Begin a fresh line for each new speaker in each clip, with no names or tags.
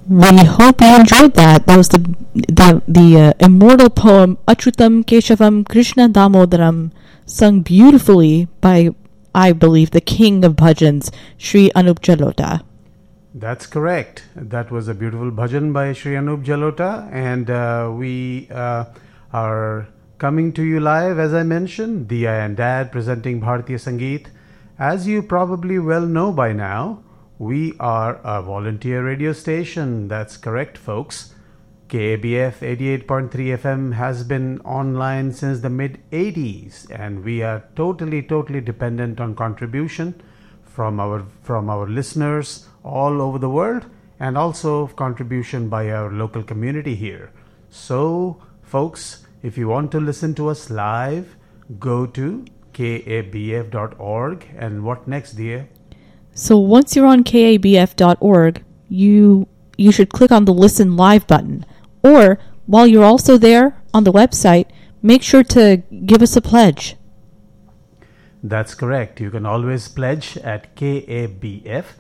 We hope you enjoyed that. That was the immortal poem Achyutam Keshavam Krishna Damodaram, sung beautifully by, I believe, the king of bhajans, Sri Anup Jalota.
That's correct. That was a beautiful bhajan by Sri Anup Jalota, and we are coming to you live, as I mentioned, Diya and Dad presenting Bharatiya Sangeet. As you probably well know by now, we are a volunteer radio station. That's correct, folks. KABF 88.3 FM has been online since the mid-80s, and we are totally dependent on contribution from our listeners all over the world, and also contribution by our local community here. So, folks, if you want to listen to us live, go to kabf.org. And what next, dear?
So once you're on kabf.org, you should click on the Listen Live button. Or, while you're also there on the website, make sure to give us a pledge.
That's correct. You can always pledge at kabf.org.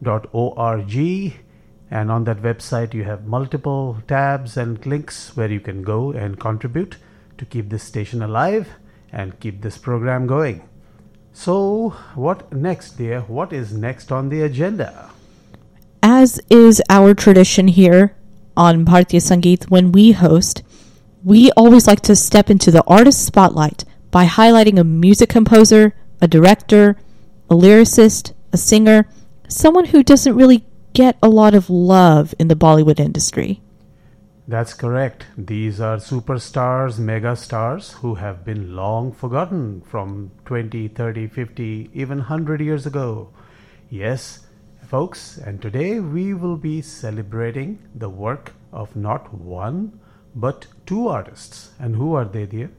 And on that website, you have multiple tabs and links where you can go and contribute to keep this station alive and keep this program going. So, what next, dear? What is next on the agenda?
As is our tradition here on Bharatiya Sangeet, when we host, we always like to step into the artist spotlight by highlighting a music composer, a director, a lyricist, a singer, someone who doesn't really get a lot of love in the Bollywood industry.
That's correct. These are superstars, mega stars who have been long forgotten from 20, 30, 50, even 100 years ago. Yes, folks, and today we will be celebrating the work of not one, but two artists. And who are they, dear?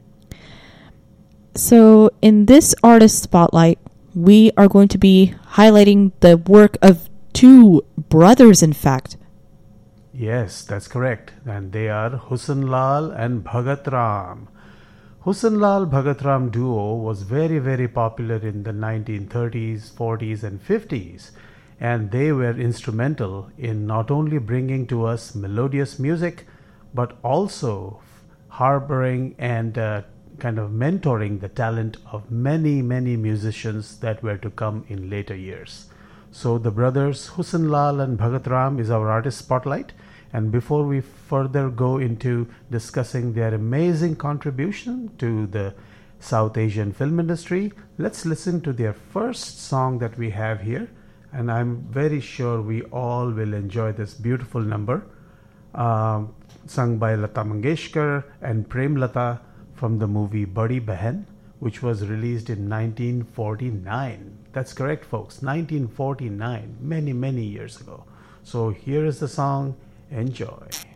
So, in this artist spotlight, we are going to be highlighting the work of two brothers, in fact.
Yes, that's correct. And they are Husan Lal and Bhagat Ram. Husan Lal Bhagat Ram duo was very popular in the 1930s, 40s and 50s. And they were instrumental in not only bringing to us melodious music, but also harboring and kind of mentoring the talent of many musicians that were to come in later years. So the brothers Husan Lal and Bhagat Ram is our artist spotlight. And before we further go into discussing their amazing contribution to the South Asian film industry, let's listen to their first song that we have here. And I'm very sure we all will enjoy this beautiful number, sung by Lata Mangeshkar and Prem Lata from the movie Badi Behan, which was released in 1949. That's correct, folks, 1949, many years ago. So here is the song. Enjoy.